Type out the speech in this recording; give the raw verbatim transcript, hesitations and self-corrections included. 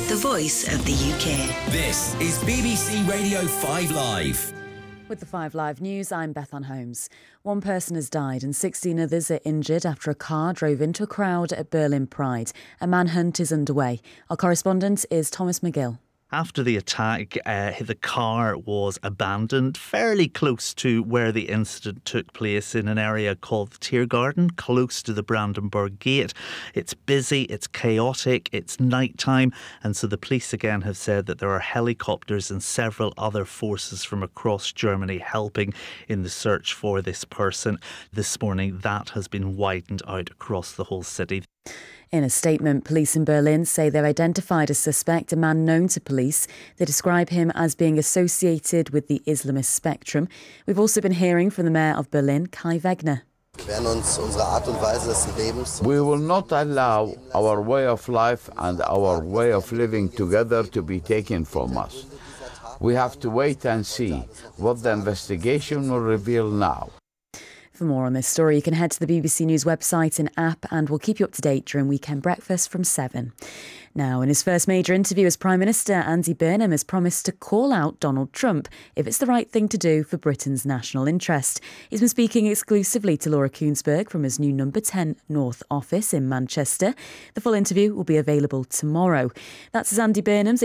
the voice of the U K. This is B B C Radio five Live. With the five Live News, I'm Bethan Holmes. One person has died and sixteen others are injured after a car drove into a crowd at Berlin Pride. A manhunt is underway. Our correspondent is Thomas McGill. After the attack, uh, the car was abandoned fairly close to where the incident took place in an area called the Tiergarten, close to the Brandenburg Gate. It's busy, it's chaotic, it's nighttime, and so the police again have said that there are helicopters and several other forces from across Germany helping in the search for this person. This morning, that has been widened out across the whole city. In a statement, police in Berlin say they've identified a suspect, a man known to police. They describe him as being associated with the Islamist spectrum. We've also been hearing from the mayor of Berlin, Kai Wegner. We will not allow our way of life and our way of living together to be taken from us. We have to wait and see what the investigation will reveal now. For more on this story, you can head to the B B C News website and app, and we'll keep you up to date during Weekend Breakfast from seven. Now, in his first major interview as Prime Minister, Andy Burnham has promised to call out Donald Trump if it's the right thing to do for Britain's national interest. He's been speaking exclusively to Laura Kuenssberg from his new number ten North office in Manchester. The full interview will be available tomorrow. That's as Andy Burnham's